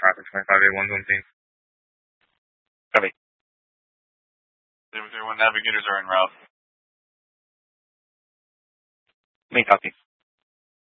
traffic 25A1 zone team. Copy. 731 navigators are en route. Me copy.